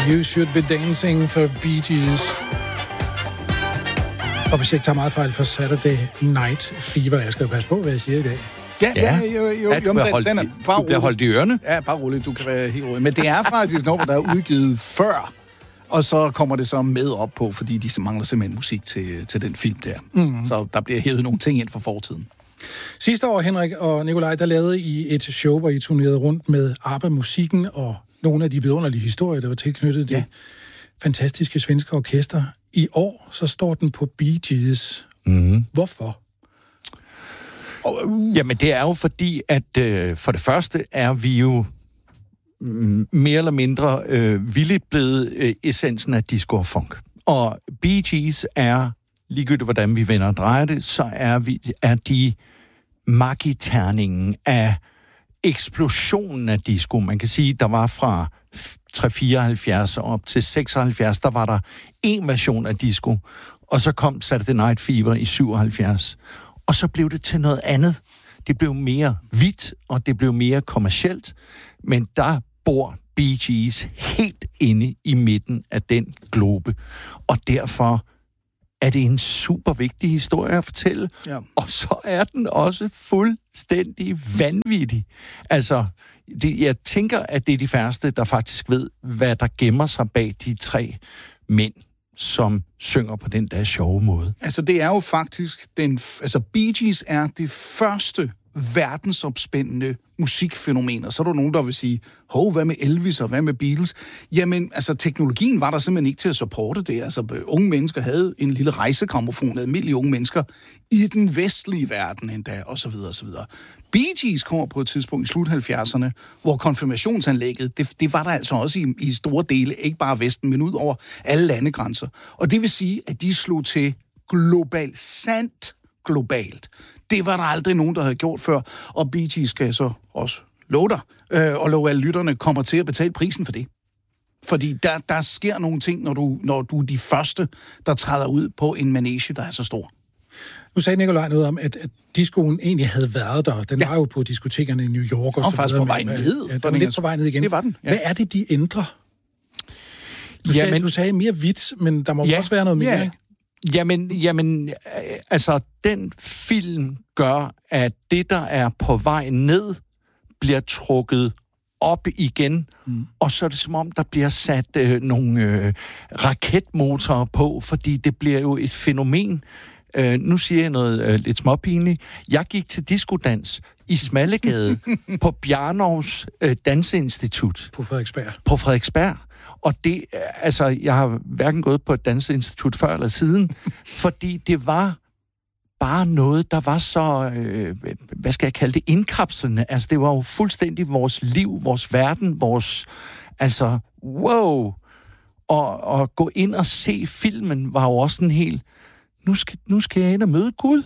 You Should Be Dancing for Bee Gees. Og hvis jeg ikke tager meget fejl for Saturday Night Fever, jeg skal jo passe på, hvad jeg siger i dag. Ja, jo, du bliver holdt i ørerne. Ja, bare roligt, du kan være helt rolig. Men det er faktisk nummer, der er udgivet før, og så kommer det så med op på, fordi de mangler simpelthen musik til den film der. Så der bliver hævet nogle ting ind fra fortiden. Sidste år, Henrik og Nikolaj, der lavede I et show, hvor I turnerede rundt med ABBA-musikken og nogle af de vidunderlige historier, der var tilknyttet det fantastiske svenske orkester. I år, så står den på Bee Gees. Hvorfor? Jamen, det er jo fordi, at for det første er vi jo mere eller mindre villigt blevet essensen af disco og funk. Og Bee Gees er, ligegyldigt hvordan vi vender og drejer det, så er de magiterningen af eksplosionen af disco. Man kan sige, der var fra 374 op til 76, der var der en version af disco, og så kom Saturday Night Fever i 77. Og så blev det til noget andet. Det blev mere hvidt, og det blev mere kommercielt, men der bor Bee Gees helt inde i midten af den globe. Og derfor er det en super vigtig historie at fortælle, og så er den også fuldstændig vanvittig. Altså, jeg tænker, at det er de færreste, der faktisk ved, hvad der gemmer sig bag de tre mænd, som synger på den der sjove måde. Altså, det er jo faktisk Bee Gees er det første verdensopspændende musikfænomener. Så er der nogen, der vil sige, hvad med Elvis og hvad med Beatles? Jamen, altså, teknologien var der simpelthen ikke til at supporte det. Altså, unge mennesker havde en lille rejsegrammofon, almindelige unge mennesker, i den vestlige verden endda, og så videre, og så videre. Bee Gees kommer på et tidspunkt i slut 70'erne, hvor konfirmationsanlægget, det var der altså også i store dele, ikke bare Vesten, men ud over alle landegrænser. Og det vil sige, at de slog til globalt, sandt globalt. Det var der aldrig nogen, der havde gjort før, og Bee Gees skal så også love dig, og love alle lytterne kommer til at betale prisen for det. Fordi der sker nogle ting, når du er de første, der træder ud på en manege, der er så stor. Nu sagde Nikolaj noget om, at discoen egentlig havde været der. Den var jo på diskotekerne i New York og så videre. Faktisk på vej ned. Ja, den var lidt på vej ned igen. Det var den. Ja. Hvad er det, de ændrer? Du sagde mere hvidt, men der må også være noget mere, ikke? Jamen, altså, den film gør, at det, der er på vej ned, bliver trukket op igen, og så er det som om, der bliver sat nogle raketmotorer på, fordi det bliver jo et fænomen. Nu siger jeg noget lidt småpinligt. Jeg gik til diskodans i Smallegade på Bjarnovs Danseinstitut. På Frederiksberg. På Frederiksberg. Og det, altså, jeg har hverken gået på et danseinstitut før eller siden, fordi det var bare noget, der var så, hvad skal jeg kalde det, indkapslende. Altså, det var jo fuldstændig vores liv, vores verden, altså, wow! Og gå ind og se filmen var jo også en helt, nu skal jeg ind og møde Gud.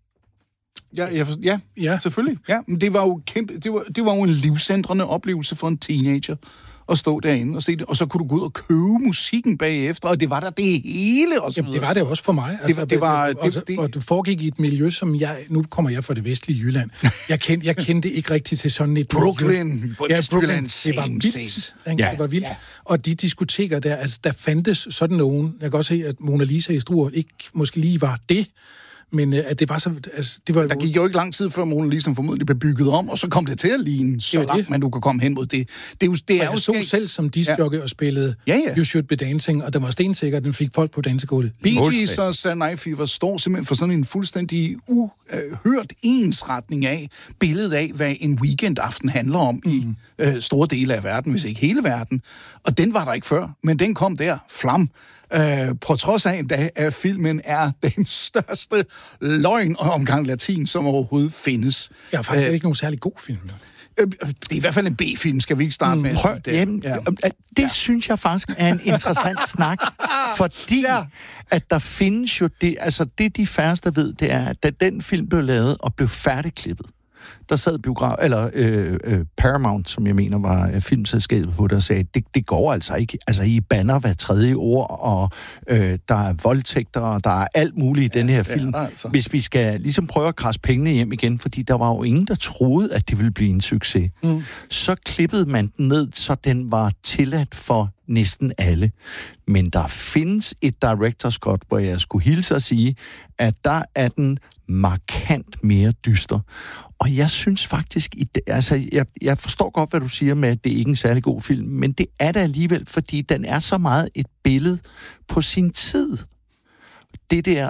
Ja, selvfølgelig. Ja, men det var jo det var jo en livsændrende oplevelse for en teenager at stå derinde og se det, og så kunne du gå ud og købe musikken bagefter, og det var der det hele. Og så det var det også for mig. Altså, og du foregik i et miljø, som nu kommer jeg fra det vestlige Jylland. Jeg kendte ikke rigtigt til sådan et Brooklyn. Det var vildt. Det var vildt. Ja. Og de diskoteker der, altså der fandtes sådan nogen. Jeg kan også se, at Mona Lisa i Struer ikke måske lige var det. Men at det var så... Altså, det var der gik jo ikke lang tid før Mona Lisa formodentlig blev bygget om, og så kom det til at ligne så langt, men du kan komme hen mod det. Det er jo så selv som discjockey og spillede You Should Be Dancing, og den var stensikker, den fik folk på dansegulvet. Bee Gees og Saturday Night Fever står simpelthen for sådan en fuldstændig uhørt ensretning af billedet af, hvad en weekendaften handler om i store dele af verden, hvis ikke hele verden. Og den var der ikke før, men den kom der, flam. På trods af endda, at filmen er den største løgn omgang latin, som overhovedet findes. Jeg har faktisk ikke nogen særlig god film. Det er i hvert fald en B-film, skal vi ikke starte med? Det synes jeg faktisk er en interessant snak, fordi at der findes jo det, altså det de færreste ved, det er, at da den film blev lavet og blev færdigklippet, der sad Paramount, som jeg mener var filmselskabet på det, og sagde, det går altså ikke. Altså, I banner hver tredje ord, og der er voldtægter, og der er alt muligt i den her film. Altså. Hvis vi skal ligesom prøve at krasse pengene hjem igen, fordi der var jo ingen, der troede, at det ville blive en succes. Så klippede man den ned, så den var tilladt for næsten alle. Men der findes et director's cut, hvor jeg skulle hilse at sige, at der er den markant mere dyster. Og jeg synes faktisk, jeg forstår godt, hvad du siger med, at det ikke er en særlig god film, men det er det alligevel, fordi den er så meget et billede på sin tid. Det der,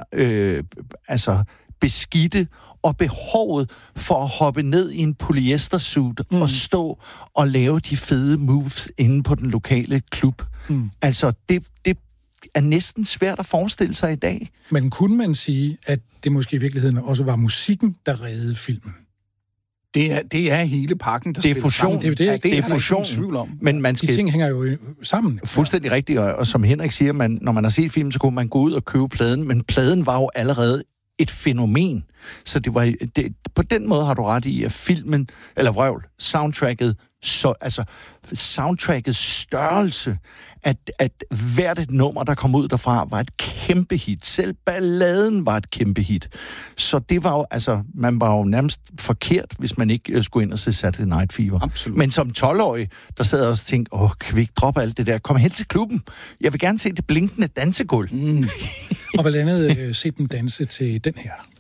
beskidte og behovet for at hoppe ned i en polyestersuit og stå og lave de fede moves inde på den lokale klub. Altså, det er næsten svært at forestille sig i dag. Men kunne man sige, at det måske i virkeligheden også var musikken, der reddede filmen? Det er hele pakken, der det er fusion. Det er fusion. Men man skal... De ting hænger jo sammen. Fuldstændig rigtigt, og som Henrik siger, når man har set filmen, så kunne man gå ud og købe pladen, men pladen var jo allerede et fænomen. Så på den måde har du ret i, at filmen, eller soundtracket, soundtrackets størrelse, at hvert et nummer, der kom ud derfra, var et kæmpe hit. Selv balladen var et kæmpe hit. Så det var jo, man var jo nærmest forkert, hvis man ikke skulle ind og se Saturday Night Fever. Absolut. Men som 12-årig, der sad jeg også og tænkte, kan vi ikke droppe alt det der? Kom hen til klubben. Jeg vil gerne se det blinkende dansegulv. Og blandt andet se dem danse til den her.